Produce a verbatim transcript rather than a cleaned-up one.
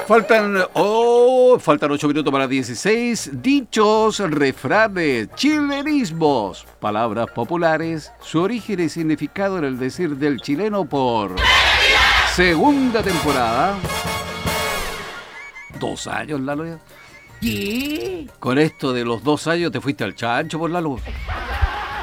Faltan, oh, faltan ocho minutos para dieciséis. Dichos, refranes, chilenismos, palabras populares, su origen y significado en el decir del chileno por segunda temporada. Dos años, Lalo. ¿Qué? Con esto de los dos años te fuiste al chancho por Lalo.